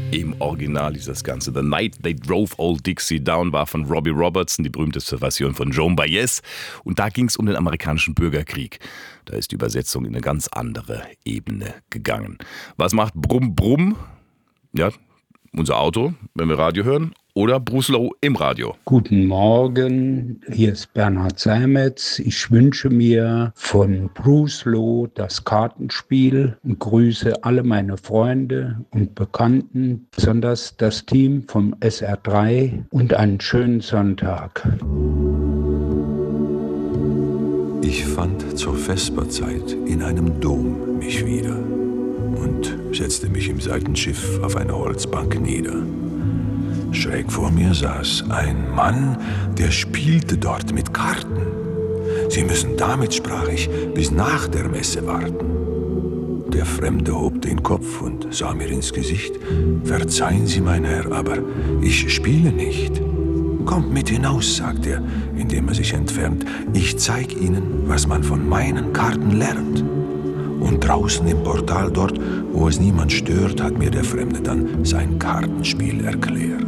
Im Original ist das Ganze. The Night They Drove Old Dixie Down war von Robbie Robertson, die berühmteste Version von Joan Baez. Und da ging es um den amerikanischen Bürgerkrieg. Da ist die Übersetzung in eine ganz andere Ebene gegangen. Was macht Brumm Brumm? Ja, unser Auto, wenn wir Radio hören. Oder Bruce Lowe im Radio. Guten Morgen, hier ist Bernhard Sämetz. Ich wünsche mir von Bruce Lowe das Kartenspiel und grüße alle meine Freunde und Bekannten, besonders das Team vom SR3 und einen schönen Sonntag. Ich fand zur Vesperzeit in einem Dom mich wieder und setzte mich im Seitenschiff auf eine Holzbank nieder. Schräg vor mir saß ein Mann, der spielte dort mit Karten. Sie müssen damit, sprach ich, bis nach der Messe warten. Der Fremde hob den Kopf und sah mir ins Gesicht. Verzeihen Sie, mein Herr, aber ich spiele nicht. Kommt mit hinaus, sagt er, indem er sich entfernt. Ich zeig Ihnen, was man von meinen Karten lernt. Und draußen im Portal dort, wo es niemand stört, hat mir der Fremde dann sein Kartenspiel erklärt.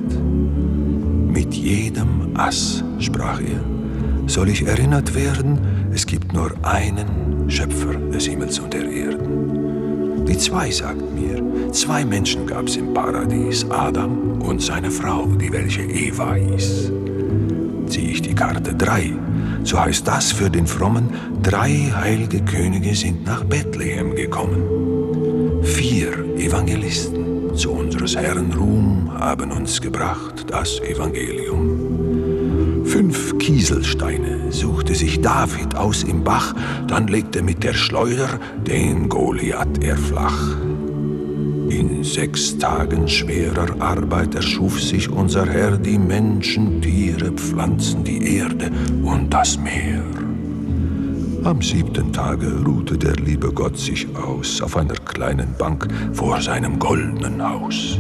Mit jedem Ass, sprach er, soll ich erinnert werden, es gibt nur einen Schöpfer des Himmels und der Erden. Die zwei sagten mir, 2 Menschen gab's im Paradies, Adam und seine Frau, die welche Eva hieß. Zieh ich die Karte 3, so heißt das für den Frommen, 3 heilige Könige sind nach Bethlehem gekommen. 4 Evangelisten zu unseres Herrn Ruhm haben uns gebracht das Evangelium. 5 Kieselsteine suchte sich David aus im Bach, dann legte mit der Schleuder den Goliath er flach. In 6 Tagen schwerer Arbeit erschuf sich unser Herr die Menschen, Tiere, Pflanzen, die Erde und das Meer. Am 7. Tage ruhte der liebe Gott sich aus auf einer kleinen Bank vor seinem goldenen Haus.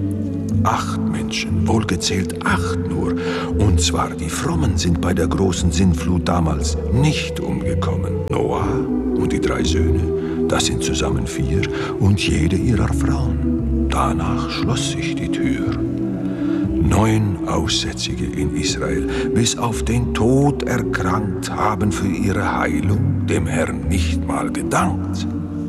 8 Menschen, wohlgezählt 8 nur, und zwar die Frommen sind bei der großen Sintflut damals nicht umgekommen. Noah und die 3 Söhne, das sind zusammen 4 und jede ihrer Frauen. Danach schloss sich die Tür. 9 Aussätzige in Israel, bis auf den Tod erkrankt, haben für ihre Heilung dem Herrn nicht mal gedankt.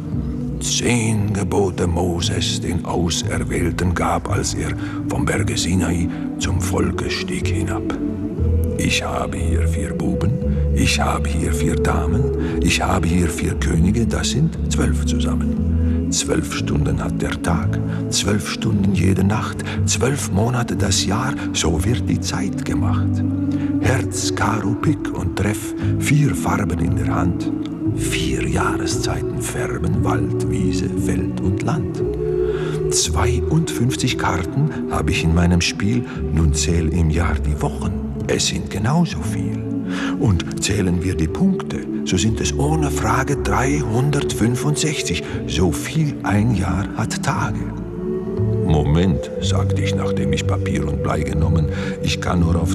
10 Gebote Moses den Auserwählten gab, als er vom Berge Sinai zum Volke stieg hinab. Ich habe hier 4 Buben, ich habe hier 4 Damen, ich habe hier 4 Könige, das sind 12 zusammen. 12 Stunden hat der Tag, 12 Stunden jede Nacht, 12 Monate das Jahr, so wird die Zeit gemacht. Herz, Karo, Pik und Treff, 4 Farben in der Hand, 4 Jahreszeiten färben Wald, Wiese, Feld und Land. 52 Karten habe ich in meinem Spiel, nun zähl im Jahr die Wochen, es sind genauso viel. Und zählen wir die Punkte, so sind es ohne Frage 365, so viel ein Jahr hat Tage. Moment, sagte ich, nachdem ich Papier und Blei genommen, ich kann nur auf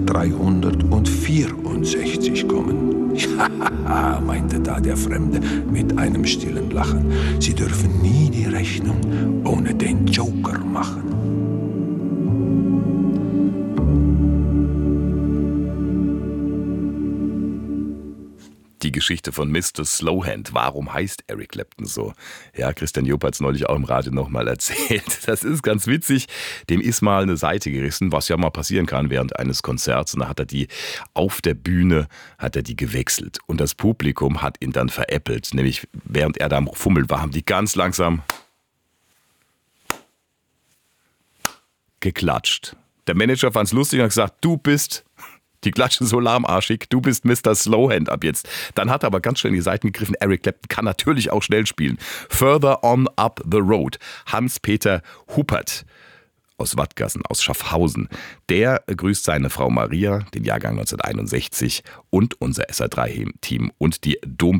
364 kommen. Ja, meinte da der Fremde mit einem stillen Lachen, Sie dürfen nie die Rechnung ohne den Joker machen. Die Geschichte von Mr. Slowhand. Warum heißt Eric Clapton so? Ja, Christian Job hat es neulich auch im Radio nochmal erzählt. Das ist ganz witzig. Dem ist mal eine Seite gerissen, was ja mal passieren kann während eines Konzerts. Und da hat er die auf der Bühne gewechselt. Und das Publikum hat ihn dann veräppelt. Nämlich während er da am Fummeln war, haben die ganz langsam geklatscht. Der Manager fand es lustig und hat gesagt, du bist... Die klatschen so lahmarschig, du bist Mr. Slowhand ab jetzt. Dann hat er aber ganz schnell in die Seiten gegriffen. Eric Clapton kann natürlich auch schnell spielen. Further on up the road. Hans-Peter Huppert aus Wattgassen, aus Schaffhausen. Der grüßt seine Frau Maria, den Jahrgang 1961 und unser SR3-Team und die Dom